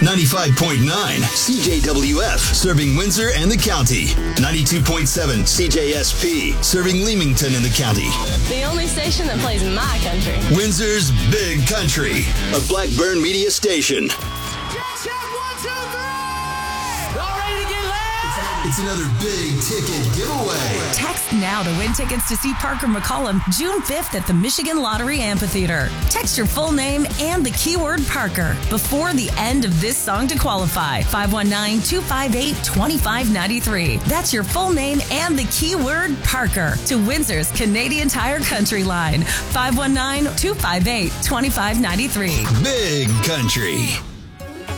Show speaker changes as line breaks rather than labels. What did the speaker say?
95.9 CJWF, serving Windsor and the county. 92.7 CJSP, serving Leamington and the county.
The only station that plays my country.
Windsor's Big Country, a Blackburn media station. It's another big ticket giveaway.
Text now to win tickets to see Parker McCollum June 5th at the Michigan Lottery Amphitheater. Text your full name and the keyword Parker before the end of this song to qualify. 519-258-2593. That's your full name and the keyword Parker to Windsor's Canadian Tire Country line. 519-258-2593.
Big Country.